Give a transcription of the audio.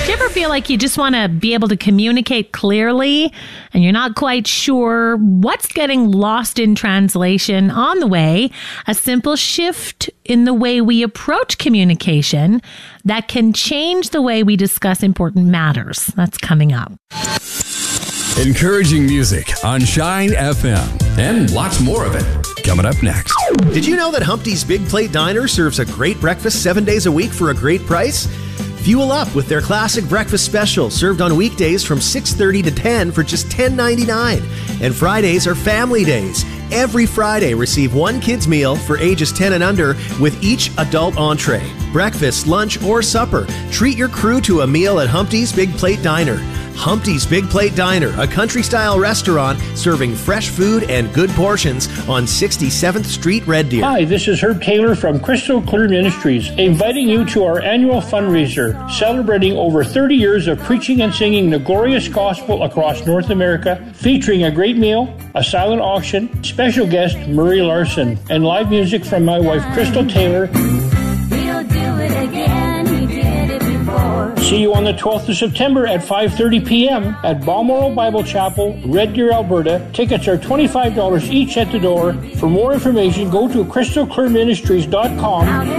Do you ever feel like you just want to be able to communicate clearly and you're not quite sure what's getting lost in translation? On the way, a simple shift in the way we approach communication that can change the way we discuss important matters. That's coming up. Encouraging music on Shine FM and lots more of it coming up next. Did you know that Humpty's Big Plate Diner serves a great breakfast 7 days a week for a great price? Fuel up with their classic breakfast special, served on weekdays from 6:30 to 10 for just $10.99. And Fridays are family days. Every Friday, receive one kid's meal for ages 10 and under with each adult entree. Breakfast, lunch, or supper. Treat your crew to a meal at Humpty's Big Plate Diner. Humpty's Big Plate Diner, a country-style restaurant serving fresh food and good portions on 67th Street, Red Deer. Hi, this is Herb Taylor from Crystal Clear Ministries, inviting you to our annual fundraiser, celebrating over 30 years of preaching and singing the glorious gospel across North America, featuring a great meal, a silent auction, special guest Murray Larson, and live music from my wife, Crystal Taylor. We'll do it again, we did it before. See you on the 12th of September at 5:30 p.m. at Balmoral Bible Chapel, Red Deer, Alberta. Tickets are $25 each at the door. For more information, go to crystalclearministries.com.